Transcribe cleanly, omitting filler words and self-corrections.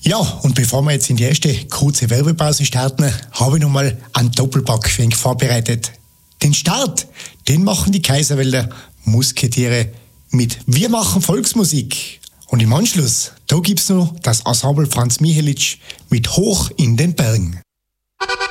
Ja, und bevor wir jetzt in die erste kurze Werbepause starten, habe ich nochmal einen Doppelpack für euch vorbereitet. Den Start, den machen die Kaiserwälder Musketiere mit Wir machen Volksmusik. Und im Anschluss, da gibt's noch das Ensemble Franz Mihelic mit Hoch in den Bergen.